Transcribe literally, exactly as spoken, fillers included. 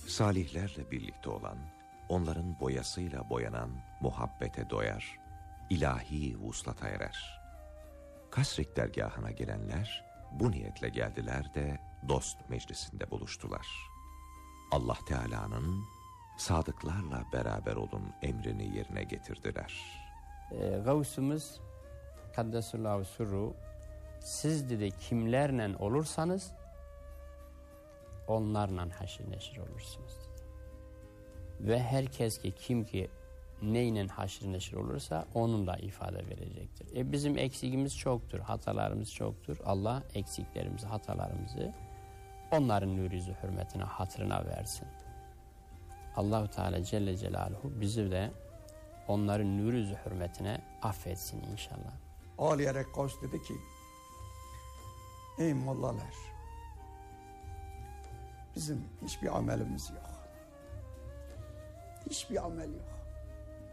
Salihlerle birlikte olan, onların boyasıyla boyanan muhabbete doyar, ilahi vuslata erer. Kasrik dergahına gelenler bu niyetle geldiler de dost meclisinde buluştular. Allah Teala'nın sadıklarla beraber olun emrini yerine getirdiler. E, Gavsumuz Kaddesullahu Sürru, siz dedi kimlerle olursanız onlarla haşir neşir olursunuz dedi. Ve herkes ki kim ki neyle haşir neşir olursa onunla ifade verecektir. E bizim eksikimiz çoktur, hatalarımız çoktur. Allah eksiklerimizi, hatalarımızı onların nûr yüzü hürmetine, hatırına versin. Allah-u Teala Celle Celaluhu bizi de onların nûr yüzü hürmetine affetsin inşallah. Ağlayarak Gavs dedi ki, ey mollalar, bizim hiçbir amelimiz yok. Hiçbir amel yok.